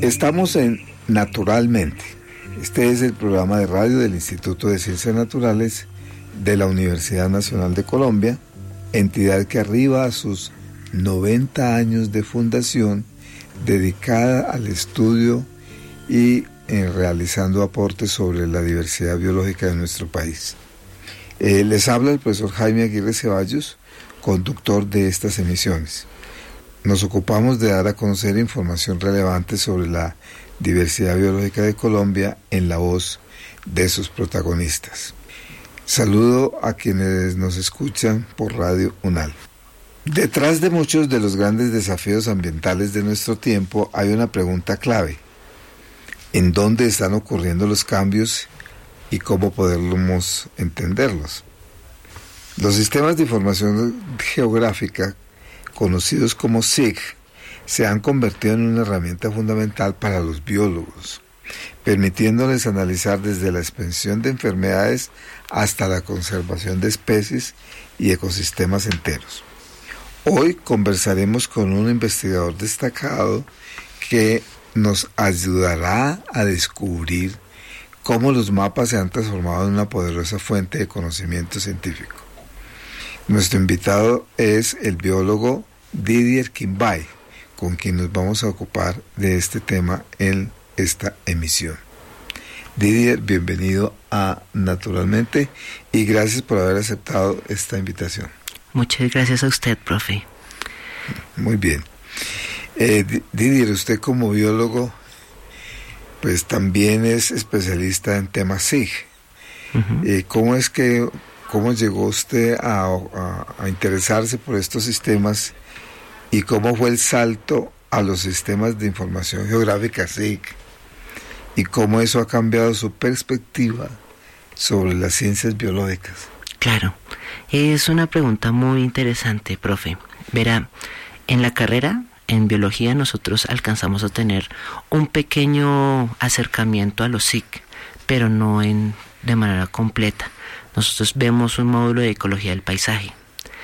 Estamos en Naturalmente. Este es el programa de radio del Instituto de Ciencias Naturales de la Universidad Nacional de Colombia, entidad que arriba a sus 90 años de fundación, dedicada al estudio y realizando aportes sobre la diversidad biológica de nuestro país. Les habla el profesor Jaime Aguirre Ceballos, conductor de estas emisiones. Nos ocupamos de dar a conocer información relevante sobre la diversidad biológica de Colombia en la voz de sus protagonistas. Saludo a quienes nos escuchan por Radio UNAL. Detrás de muchos de los grandes desafíos ambientales de nuestro tiempo hay una pregunta clave: ¿en dónde están ocurriendo los cambios y cómo podemos entenderlos? Los sistemas de información geográfica, conocidos como SIG, se han convertido en una herramienta fundamental para los biólogos, permitiéndoles analizar desde la expansión de enfermedades hasta la conservación de especies y ecosistemas enteros. Hoy conversaremos con un investigador destacado que nos ayudará a descubrir cómo los mapas se han transformado en una poderosa fuente de conocimiento científico. Nuestro invitado es el biólogo Didier Quimbay, con quien nos vamos a ocupar de este tema en esta emisión. Didier, bienvenido a Naturalmente y gracias por haber aceptado esta invitación. Muchas gracias a usted, profe. Muy bien. Didier, usted como biólogo, pues también es especialista en temas SIG. Uh-huh. ¿Cómo llegó usted a interesarse por estos sistemas y cómo fue el salto a los sistemas de información geográfica SIG? ¿Y cómo eso ha cambiado su perspectiva sobre las ciencias biológicas? Claro, es una pregunta muy interesante, profe. Verá, en la carrera, en biología, nosotros alcanzamos a tener un pequeño acercamiento a los SIG, pero no de manera completa. Nosotros vemos un módulo de ecología del paisaje.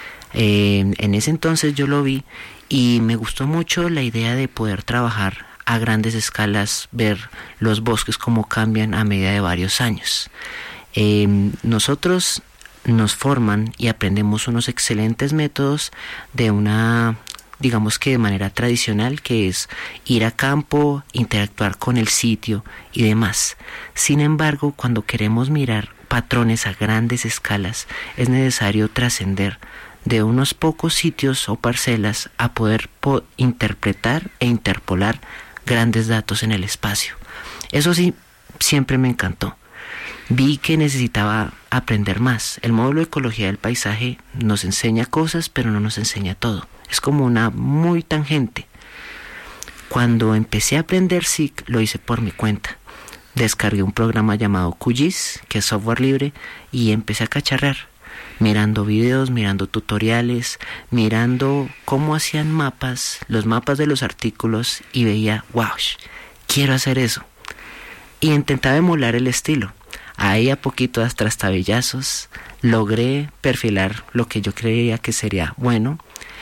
En ese entonces yo lo vi y me gustó mucho la idea de poder trabajar a grandes escalas, ver los bosques cómo cambian a medida de varios años. Nosotros nos forman y aprendemos unos excelentes métodos de digamos que de manera tradicional, que es ir a campo, interactuar con el sitio y demás. Sin embargo, cuando queremos mirar patrones a grandes escalas, es necesario trascender de unos pocos sitios o parcelas a poder interpretar e interpolar grandes datos en el espacio. Eso sí, siempre me encantó. Vi que necesitaba aprender más. El módulo de ecología del paisaje nos enseña cosas, pero no nos enseña todo. Es como una muy tangente. Cuando empecé a aprender SIG, lo hice por mi cuenta. Descargué un programa llamado QGIS, que es software libre, y empecé a cacharrear, mirando videos, mirando tutoriales, mirando cómo hacían mapas, los mapas de los artículos, y veía, wow, quiero hacer eso. Y intentaba emular el estilo. Ahí a poquito, a trastabillazos, logré perfilar lo que yo creía que sería bueno,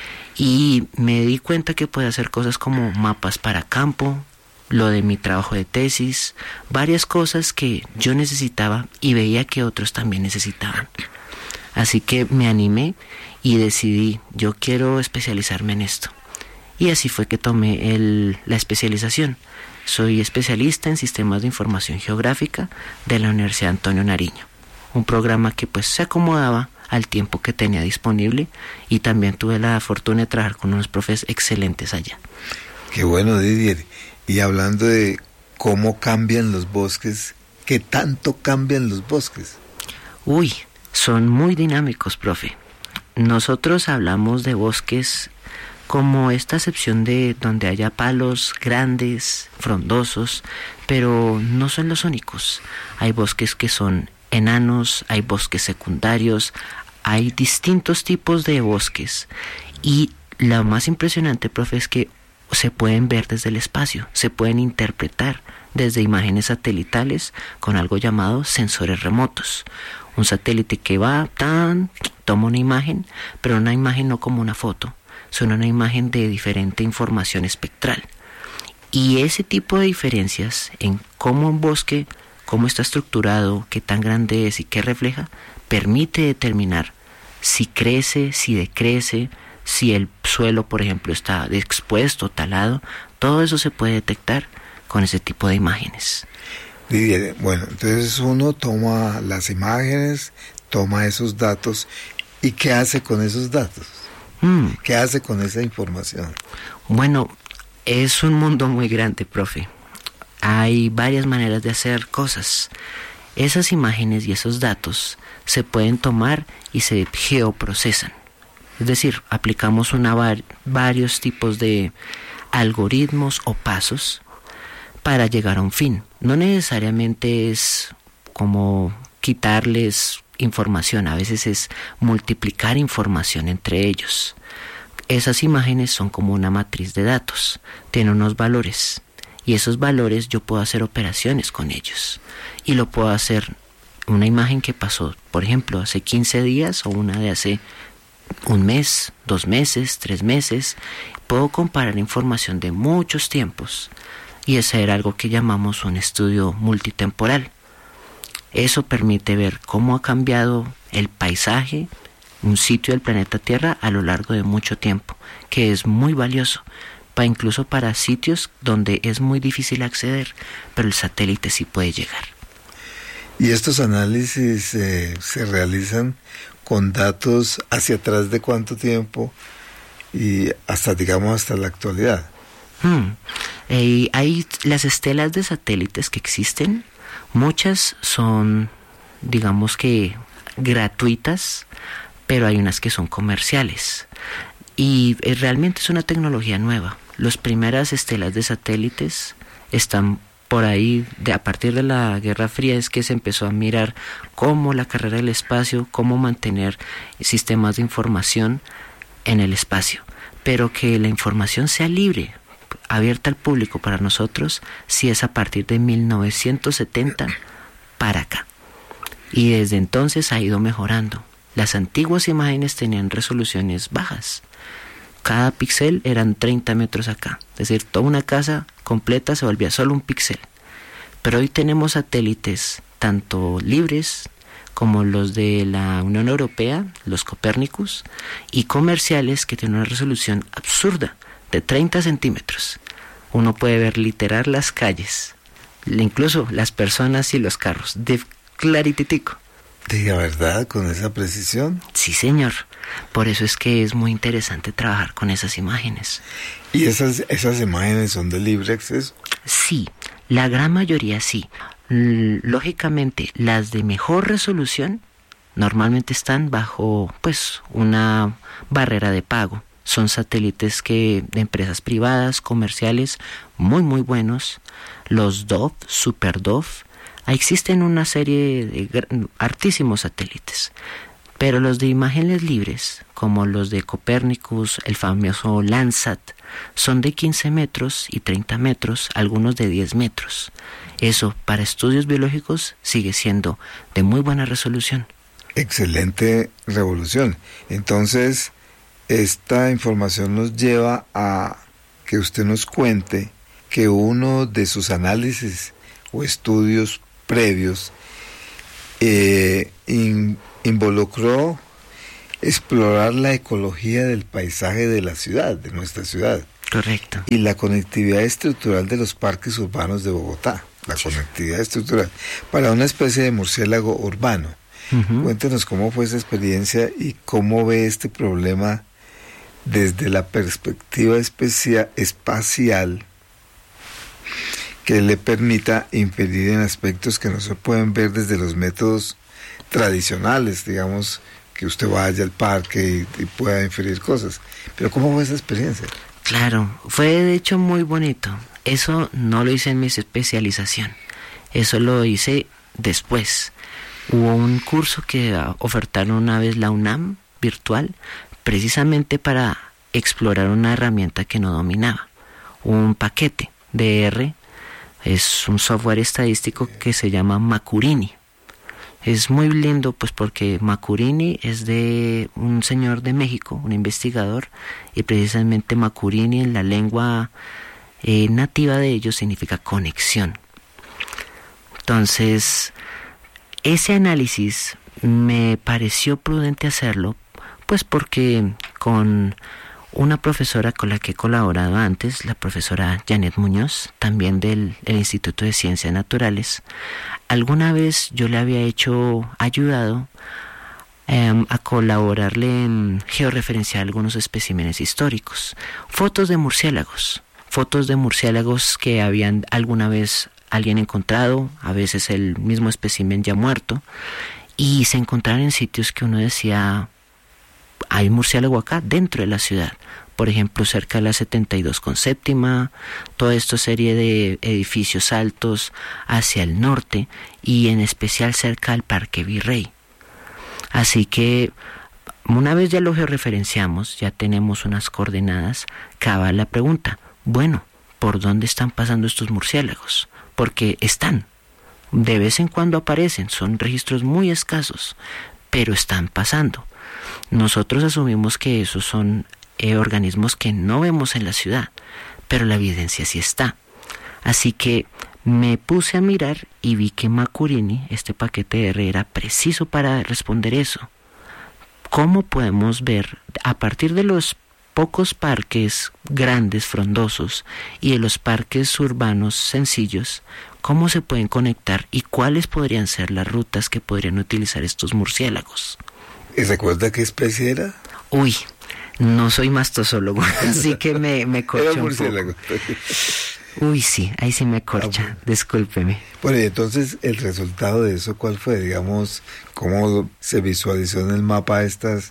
y me di cuenta que podía hacer cosas como mapas para campo, lo de mi trabajo de tesis, varias cosas que yo necesitaba y veía que otros también necesitaban. Así que me animé y decidí, yo quiero especializarme en esto. Y así fue que tomé la especialización. Soy especialista en sistemas de información geográfica de la Universidad Antonio Nariño. Un programa que pues se acomodaba al tiempo que tenía disponible y también tuve la fortuna de trabajar con unos profes excelentes allá. Qué bueno, Didier. Y hablando de cómo cambian los bosques, ¿qué tanto cambian los bosques? Uy, son muy dinámicos, profe. Nosotros hablamos de bosques como esta excepción de donde haya palos grandes, frondosos, pero no son los únicos. Hay bosques que son enanos, hay bosques secundarios, hay distintos tipos de bosques. Y lo más impresionante, profe, es que se pueden ver desde el espacio, se pueden interpretar desde imágenes satelitales con algo llamado sensores remotos. Un satélite que va, toma una imagen, pero una imagen no como una foto, sino una imagen de diferente información espectral. Y ese tipo de diferencias en cómo un bosque, cómo está estructurado, qué tan grande es y qué refleja, permite determinar si crece, si decrece, si el suelo, por ejemplo, está expuesto, talado. Todo eso se puede detectar con ese tipo de imágenes. Didier, bueno, entonces uno toma las imágenes, toma esos datos, ¿y qué hace con esos datos? ¿Qué hace con esa información? Bueno, es un mundo muy grande, profe. Hay varias maneras de hacer cosas. Esas imágenes y esos datos se pueden tomar y se geoprocesan. Es decir, aplicamos varios tipos de algoritmos o pasos para llegar a un fin. No necesariamente es como quitarles información, a veces es multiplicar información entre ellos. Esas imágenes son como una matriz de datos, tienen unos valores y esos valores yo puedo hacer operaciones con ellos y lo puedo hacer una imagen que pasó, por ejemplo, hace 15 días o una de hace un mes, 2 meses, 3 meses. Puedo comparar información de muchos tiempos y hacer algo que llamamos un estudio multitemporal. Eso permite ver cómo ha cambiado el paisaje, un sitio del planeta Tierra a lo largo de mucho tiempo, que es muy valioso, incluso para sitios donde es muy difícil acceder, pero el satélite sí puede llegar. ¿Y estos análisis se realizan con datos hacia atrás de cuánto tiempo y hasta la actualidad? Hay las estelas de satélites que existen, muchas son, digamos que, gratuitas, pero hay unas que son comerciales. Y realmente es una tecnología nueva. Las primeras estelas de satélites están por ahí, a partir de la Guerra Fría es que se empezó a mirar cómo la carrera del espacio, cómo mantener sistemas de información en el espacio, pero que la información sea libre, abierta al público para nosotros, sí es a partir de 1970 para acá. Y desde entonces ha ido mejorando. Las antiguas imágenes tenían resoluciones bajas. Cada píxel eran 30 metros acá. Es decir, toda una casa completa se volvía solo un píxel. Pero hoy tenemos satélites tanto libres como los de la Unión Europea, los Copérnicus, y comerciales que tienen una resolución absurda de 30 centímetros. Uno puede ver literal las calles, incluso las personas y los carros, de clarititico. Diga, ¿verdad? ¿Con esa precisión? Sí, señor. Por eso es que es muy interesante trabajar con esas imágenes. ¿Y esas imágenes son de libre acceso? Sí, la gran mayoría sí. Lógicamente, las de mejor resolución normalmente están bajo una barrera de pago. Son satélites de empresas privadas, comerciales, muy muy buenos. Los Dove, Super Dove. Existen una serie de hartísimos satélites, pero los de imágenes libres, como los de Copérnicus, el famoso Landsat, son de 15 metros y 30 metros, algunos de 10 metros. Eso, para estudios biológicos, sigue siendo de muy buena resolución. Excelente revolución. Entonces, esta información nos lleva a que usted nos cuente que uno de sus análisis o estudios previos involucró explorar la ecología del paisaje de la ciudad, de nuestra ciudad. Correcto. Y la conectividad estructural de los parques urbanos de Bogotá, la conectividad estructural, para una especie de murciélago urbano. Cuéntenos cómo fue esa experiencia y cómo ve este problema desde la perspectiva espacial que le permita inferir en aspectos que no se pueden ver desde los métodos tradicionales, digamos, que usted vaya al parque y pueda inferir cosas. Pero ¿cómo fue esa experiencia? Claro, fue de hecho muy bonito. Eso no lo hice en mi especialización, eso lo hice después. Hubo un curso que ofertaron una vez la UNAM virtual, precisamente para explorar una herramienta que no dominaba, un paquete de R. Es un software estadístico que se llama Macurini. Es muy lindo porque Macurini es de un señor de México, un investigador, y precisamente Macurini en la lengua nativa de ellos significa conexión. Entonces, ese análisis me pareció prudente hacerlo, pues porque con una profesora con la que he colaborado antes, la profesora Janet Muñoz, también del Instituto de Ciencias Naturales, alguna vez yo le había ayudado a colaborarle en georreferenciar algunos especímenes históricos, fotos de murciélagos que habían alguna vez alguien encontrado, a veces el mismo espécimen ya muerto, y se encontraron en sitios que uno decía, hay murciélago acá dentro de la ciudad, por ejemplo cerca de la 72 con séptima, toda esta serie de edificios altos hacia el norte y en especial cerca del Parque Virrey. Así que una vez ya lo georreferenciamos, ya tenemos unas coordenadas, cabe la pregunta, bueno, ¿por dónde están pasando estos murciélagos? Porque de vez en cuando aparecen, son registros muy escasos, pero están pasando. Nosotros asumimos que esos son organismos que no vemos en la ciudad, pero la evidencia sí está. Así que me puse a mirar y vi que Macurini, este paquete R, era preciso para responder eso. ¿Cómo podemos ver, a partir de los pocos parques grandes, frondosos, y de los parques urbanos sencillos, cómo se pueden conectar y cuáles podrían ser las rutas que podrían utilizar estos murciélagos? ¿Y recuerda qué especie era? Uy, no soy mastozólogo, así que me corcha un poco. Uy, sí, ahí sí me corcha, discúlpeme. Bueno, y entonces, ¿el resultado de eso cuál fue? Digamos, ¿cómo se visualizó en el mapa estas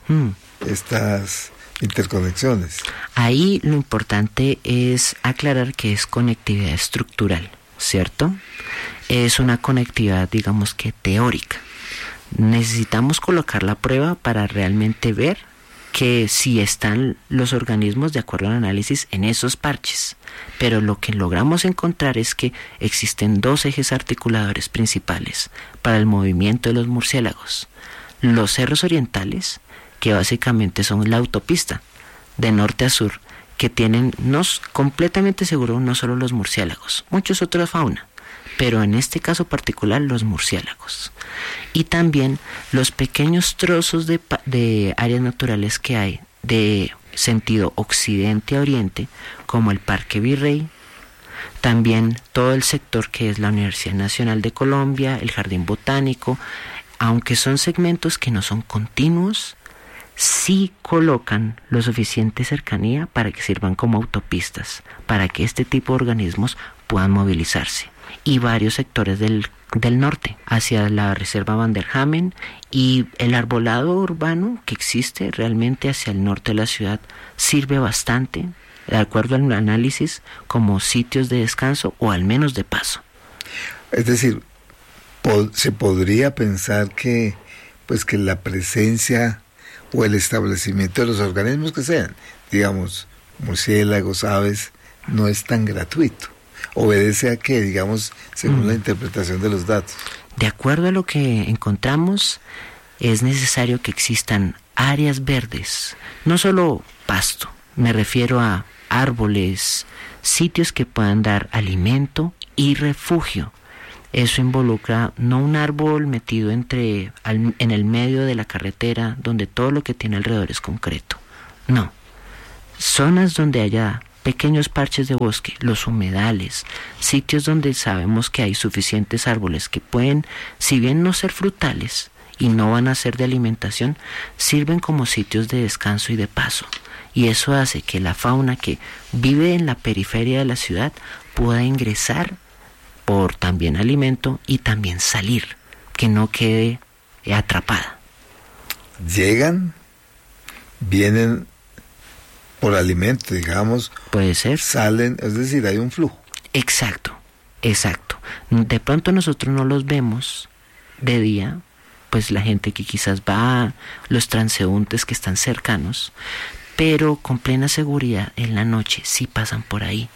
interconexiones? Ahí lo importante es aclarar que es conectividad estructural, ¿cierto? Es una conectividad, digamos que teórica. Necesitamos colocar la prueba para realmente ver que si están los organismos de acuerdo al análisis en esos parches, pero lo que logramos encontrar es que existen dos ejes articuladores principales para el movimiento de los murciélagos: los cerros orientales, que básicamente son la autopista de norte a sur, que tienen completamente seguro no solo los murciélagos, muchos otros fauna, pero en este caso particular los murciélagos. Y también los pequeños trozos de áreas naturales que hay de sentido occidente a oriente, como el Parque Virrey, también todo el sector que es la Universidad Nacional de Colombia, el Jardín Botánico, aunque son segmentos que no son continuos, sí colocan lo suficiente cercanía para que sirvan como autopistas, para que este tipo de organismos puedan movilizarse. Y varios sectores del norte, hacia la Reserva Van der Hamen, y el arbolado urbano que existe realmente hacia el norte de la ciudad sirve bastante, de acuerdo al análisis, como sitios de descanso o al menos de paso. Es decir, se podría pensar que la presencia o el establecimiento de los organismos que sean, digamos, murciélagos, aves, no es tan gratuito. Obedece a que, digamos, según la interpretación de los datos. De acuerdo a lo que encontramos, es necesario que existan áreas verdes, no solo pasto, me refiero a árboles, sitios que puedan dar alimento y refugio. Eso involucra no un árbol metido en el medio de la carretera donde todo lo que tiene alrededor es concreto. No, zonas donde haya pequeños parches de bosque, los humedales, sitios donde sabemos que hay suficientes árboles que pueden, si bien no ser frutales y no van a ser de alimentación, sirven como sitios de descanso y de paso. Y eso hace que la fauna que vive en la periferia de la ciudad pueda ingresar por también alimento y también salir, que no quede atrapada. Llegan, vienen por alimento, digamos. Puede ser. Salen, es decir, hay un flujo. Exacto. De pronto nosotros no los vemos de día, pues la gente que quizás va, los transeúntes que están cercanos, pero con plena seguridad en la noche sí pasan por ahí.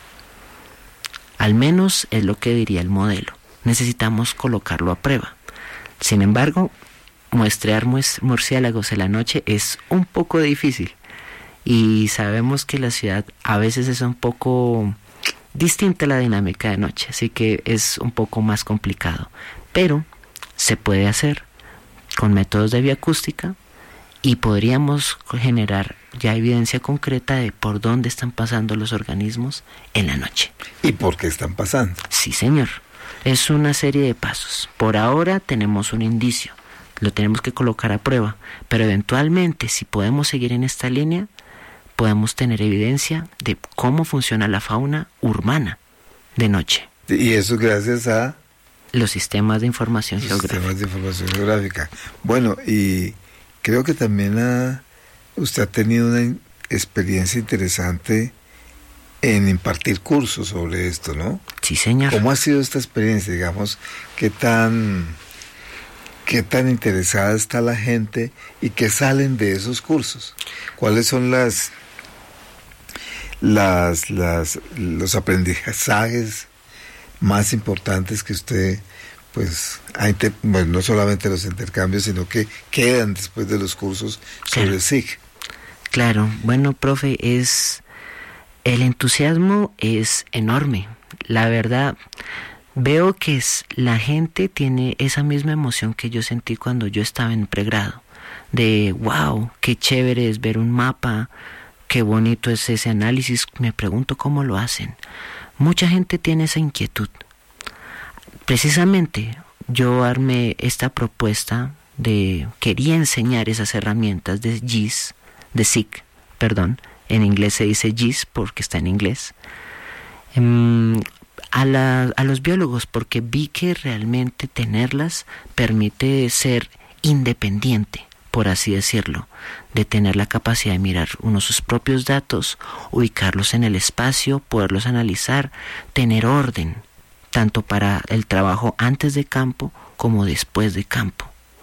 Al menos es lo que diría el modelo. Necesitamos colocarlo a prueba. Sin embargo, muestrear murciélagos en la noche es un poco difícil. Y sabemos que la ciudad a veces es un poco distinta la dinámica de noche, así que es un poco más complicado. Pero se puede hacer con métodos de bioacústica y podríamos generar ya evidencia concreta de por dónde están pasando los organismos en la noche. ¿Y por qué están pasando? Sí, señor. Es una serie de pasos. Por ahora tenemos un indicio, lo tenemos que colocar a prueba, pero eventualmente, si podemos seguir en esta línea, podemos tener evidencia de cómo funciona la fauna urbana de noche. Y eso es gracias a los sistemas de información geográfica. Sistemas de información geográfica. Bueno, y creo que también usted ha tenido una experiencia interesante en impartir cursos sobre esto, ¿no? Sí, señor. ¿Cómo ha sido esta experiencia? Digamos, ¿qué tan interesada está la gente y qué salen de esos cursos? ¿Cuáles son los aprendizajes más importantes que usted pues bueno, no solamente los intercambios, sino que quedan después de los cursos sobre el SIG? Claro, bueno, profe, el entusiasmo es enorme. La verdad, veo que la gente tiene esa misma emoción que yo sentí cuando yo estaba en pregrado, de wow, qué chévere es ver un mapa, qué bonito es ese análisis. Me pregunto cómo lo hacen. Mucha gente tiene esa inquietud. Precisamente yo armé esta propuesta quería enseñar esas herramientas de GIS, de SIG, perdón, en inglés se dice GIS porque está en inglés, a los biólogos, porque vi que realmente tenerlas permite ser independiente, por así decirlo, de tener la capacidad de mirar sus propios datos, ubicarlos en el espacio, poderlos analizar, tener orden, tanto para el trabajo antes de campo como después de campo.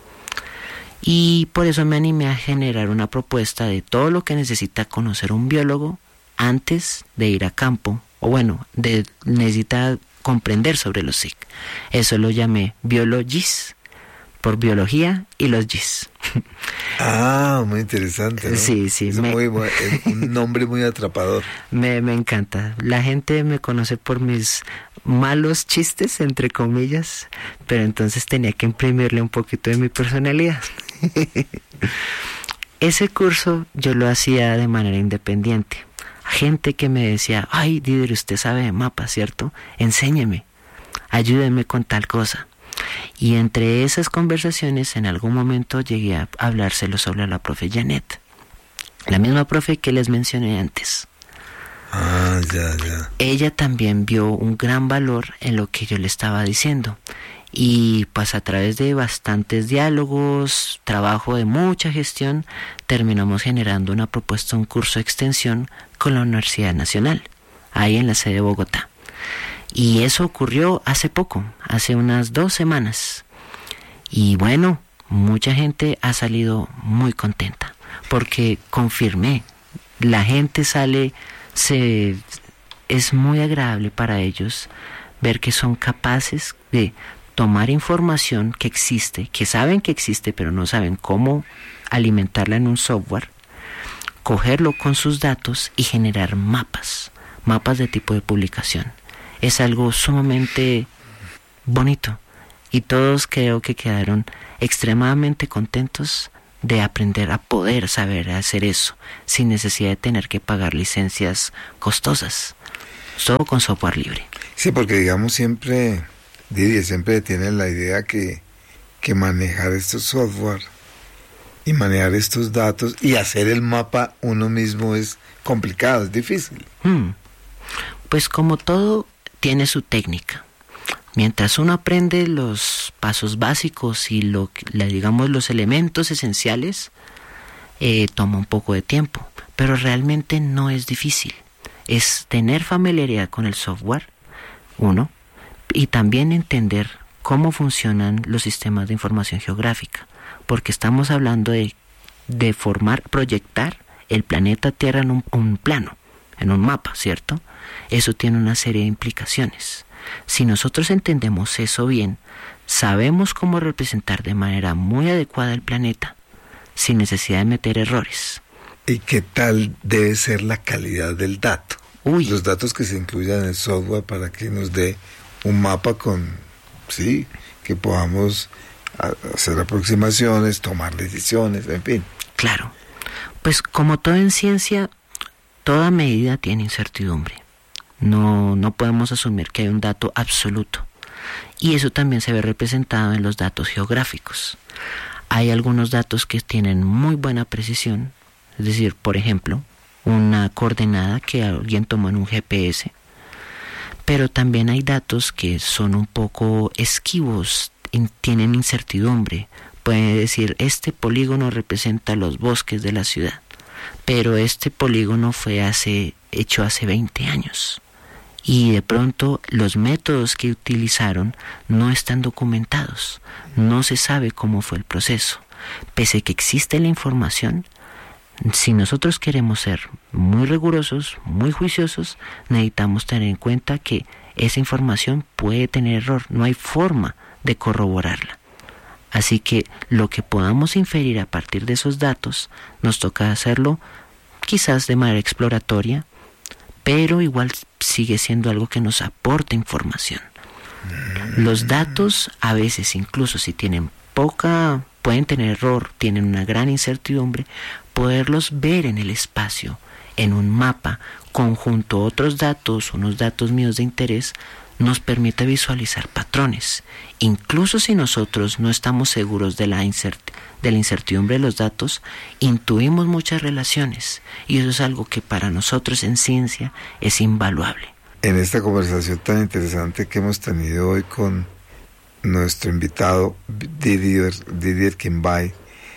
Y por eso me animé a generar una propuesta de todo lo que necesita conocer un biólogo antes de ir a campo, o bueno, necesita comprender sobre los SIG. Eso lo llamé Biologis, por biología y los GIS. Ah, muy interesante, ¿no? Sí. Es un nombre muy atrapador. Me encanta. La gente me conoce por mis malos chistes, entre comillas, pero entonces tenía que imprimirle un poquito de mi personalidad. Ese curso yo lo hacía de manera independiente. Gente que me decía, ay, Didier, usted sabe de mapas, ¿cierto? Enséñeme, ayúdeme con tal cosa. Y entre esas conversaciones, en algún momento llegué a hablárselo sobre la profe Janet, la misma profe que les mencioné antes. Ah, ya. Ella también vio un gran valor en lo que yo le estaba diciendo. Y pues a través de bastantes diálogos, trabajo de mucha gestión, terminamos generando una propuesta, un curso de extensión con la Universidad Nacional, ahí en la sede de Bogotá. Y eso ocurrió hace poco, hace unas 2 semanas. Y bueno, mucha gente ha salido muy contenta, porque confirmé, la gente es muy agradable para ellos ver que son capaces de tomar información que existe, que saben que existe, pero no saben cómo alimentarla en un software, cogerlo con sus datos y generar mapas de tipo de publicación. Es algo sumamente bonito y todos creo que quedaron extremadamente contentos de aprender a poder saber hacer eso sin necesidad de tener que pagar licencias costosas, todo con software libre. Sí, porque digamos siempre tienen la idea que manejar estos software y manejar estos datos y hacer el mapa uno mismo es complicado, es difícil. Pues como todo tiene su técnica. Mientras uno aprende los pasos básicos y digamos los elementos esenciales, toma un poco de tiempo, pero realmente no es difícil. Es tener familiaridad con el software, uno, y también entender cómo funcionan los sistemas de información geográfica, porque estamos hablando de proyectar el planeta Tierra en un plano, en un mapa, ¿cierto? Eso tiene una serie de implicaciones. Si nosotros entendemos eso bien, sabemos cómo representar de manera muy adecuada el planeta, sin necesidad de meter errores. ¿Y qué tal debe ser la calidad del dato? los datos que se incluyan en el software para que nos dé un mapa con, sí, que podamos hacer aproximaciones, tomar decisiones, en fin. Claro, pues como todo en ciencia, toda medida tiene incertidumbre. No podemos asumir que hay un dato absoluto. Y eso también se ve representado en los datos geográficos. Hay algunos datos que tienen muy buena precisión, es decir, por ejemplo, una coordenada que alguien tomó en un GPS, pero también hay datos que son un poco esquivos, tienen incertidumbre. Puede decir, este polígono representa los bosques de la ciudad, pero este polígono fue hecho hace 20 años. Y de pronto los métodos que utilizaron no están documentados, no se sabe cómo fue el proceso. Pese a que existe la información, si nosotros queremos ser muy rigurosos, muy juiciosos, necesitamos tener en cuenta que esa información puede tener error, no hay forma de corroborarla. Así que lo que podamos inferir a partir de esos datos, nos toca hacerlo quizás de manera exploratoria, pero igual sigue siendo algo que nos aporta información. Los datos a veces, incluso si tienen pueden tener error, tienen una gran incertidumbre, poderlos ver en el espacio, en un mapa, conjunto a otros datos, unos datos míos de interés, nos permite visualizar patrones. Incluso si nosotros no estamos seguros de la incertidumbre de los datos, intuimos muchas relaciones, y eso es algo que para nosotros en ciencia es invaluable. En esta conversación tan interesante que hemos tenido hoy con nuestro invitado Didier Quimbay,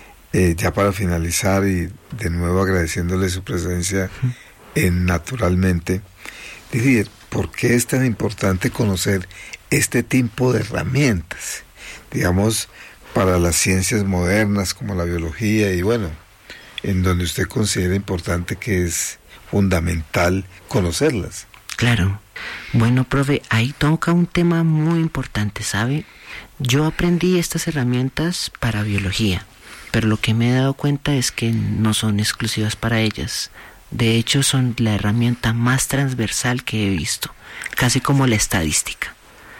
ya para finalizar y de nuevo agradeciéndole su presencia en Naturalmente, Didier, ¿por qué es tan importante conocer este tipo de herramientas, digamos, para las ciencias modernas como la biología y bueno, en donde usted considera importante que es fundamental conocerlas? Claro. Bueno, profe, ahí toca un tema muy importante, ¿sabe? Yo aprendí estas herramientas para biología, pero lo que me he dado cuenta es que no son exclusivas para ellas. De hecho, son la herramienta más transversal que he visto, casi como la estadística.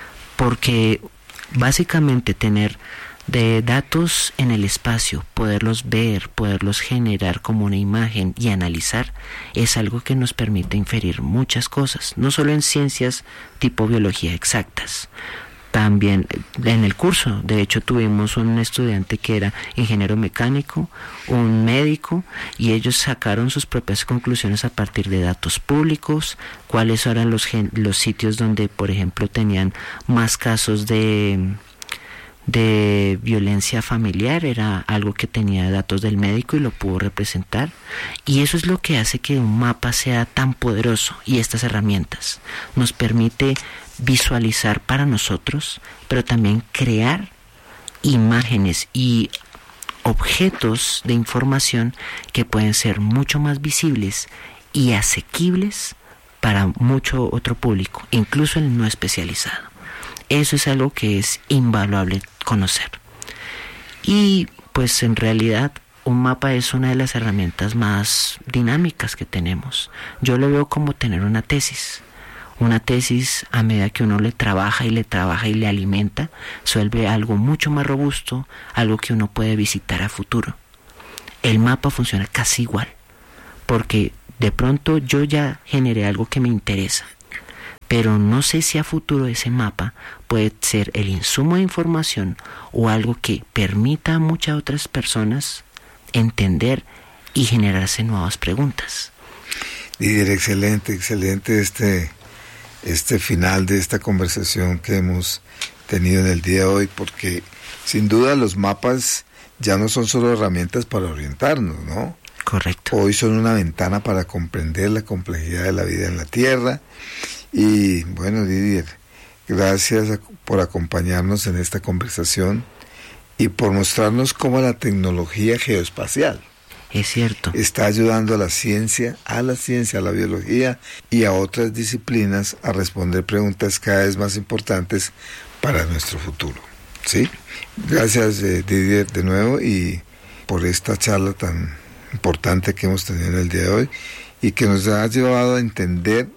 Porque básicamente tener de datos en el espacio, poderlos ver, poderlos generar como una imagen y analizar, es algo que nos permite inferir muchas cosas, no solo en ciencias tipo biología exactas. También en el curso, de hecho, tuvimos un estudiante que era ingeniero mecánico, un médico, y ellos sacaron sus propias conclusiones a partir de datos públicos, cuáles eran los sitios donde, por ejemplo, tenían más casos de violencia familiar, era algo que tenía datos del médico y lo pudo representar, y eso es lo que hace que un mapa sea tan poderoso. Y estas herramientas nos permite visualizar para nosotros, pero también crear imágenes y objetos de información que pueden ser mucho más visibles y asequibles para mucho otro público, incluso el no especializado. Eso es algo que es invaluable conocer. Y pues en realidad un mapa es una de las herramientas más dinámicas que tenemos. Yo lo veo como tener una tesis. Una tesis, a medida que uno le trabaja y le alimenta, se vuelve algo mucho más robusto, algo que uno puede visitar a futuro. El mapa funciona casi igual, porque de pronto yo ya generé algo que me interesa, pero no sé si a futuro ese mapa puede ser el insumo de información o algo que permita a muchas otras personas entender y generarse nuevas preguntas. Didier, excelente este final de esta conversación que hemos tenido en el día de hoy, porque sin duda los mapas ya no son solo herramientas para orientarnos, ¿no? Correcto. Hoy son una ventana para comprender la complejidad de la vida en la Tierra. Y bueno, Didier, gracias por acompañarnos en esta conversación y por mostrarnos cómo la tecnología geoespacial es cierto, está ayudando a la ciencia, a la biología y a otras disciplinas a responder preguntas cada vez más importantes para nuestro futuro. ¿Sí? Gracias, Didier, de nuevo, y por esta charla tan importante que hemos tenido en el día de hoy y que nos ha llevado a entender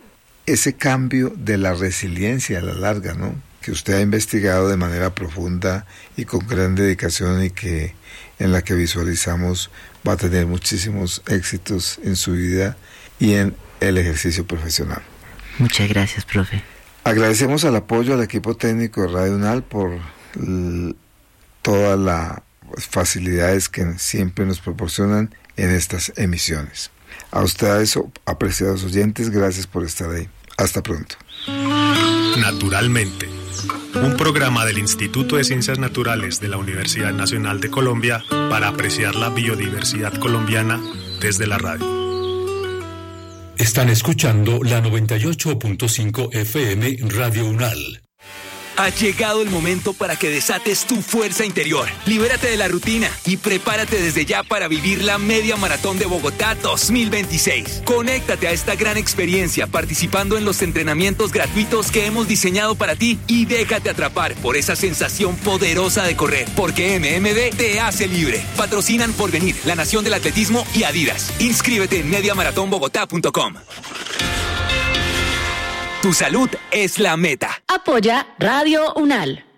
ese cambio de la resiliencia a la larga, ¿no? Que usted ha investigado de manera profunda y con gran dedicación y que en la que visualizamos va a tener muchísimos éxitos en su vida y en el ejercicio profesional. Muchas gracias, profe. Agradecemos al apoyo al equipo técnico de Radio UNAL por todas las facilidades que siempre nos proporcionan en estas emisiones. A ustedes, apreciados oyentes, gracias por estar ahí. Hasta pronto. Naturalmente, un programa del Instituto de Ciencias Naturales de la Universidad Nacional de Colombia para apreciar la biodiversidad colombiana desde la radio. Están escuchando la 98.5 FM Radio UNAL. Ha llegado el momento para que desates tu fuerza interior. Libérate de la rutina y prepárate desde ya para vivir la Media Maratón de Bogotá 2026. Conéctate a esta gran experiencia participando en los entrenamientos gratuitos que hemos diseñado para ti y déjate atrapar por esa sensación poderosa de correr, porque MMD te hace libre. Patrocinan Porvenir, La Nación del Atletismo y Adidas. Inscríbete en mediamaratonbogotá.com. Tu salud es la meta. Apoya Radio UNAL.